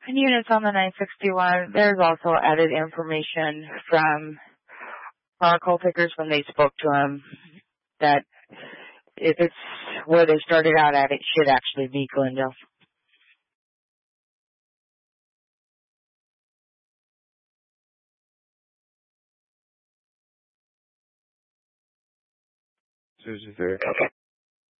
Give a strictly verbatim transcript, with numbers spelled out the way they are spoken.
And units on the nine sixty-one, there's also added information from our call takers when they spoke to them that if it's where they started out at, it should actually be Glendale. So is there, okay.